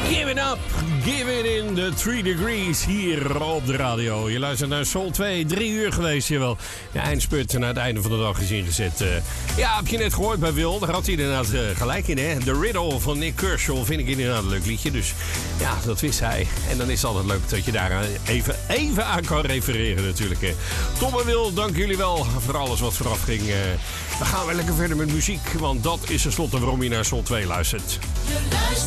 Give it up, give it in the 3 degrees hier op de radio. Je luistert naar Soul 2, 3 uur geweest, jawel. De eindspurt naar het einde van de dag is ingezet. Ja, heb je net gehoord bij Wil, daar had hij inderdaad gelijk in, hè. The Riddle van Nick Kershaw vind ik inderdaad een leuk liedje. Dus ja, dat wist hij. En dan is het altijd leuk dat je daar even aan kan refereren natuurlijk, hè. Tom en Wil, dank jullie wel voor alles wat vooraf ging. We gaan weer lekker verder met muziek, want dat is tenslotte waarom je naar Soul 2 luistert.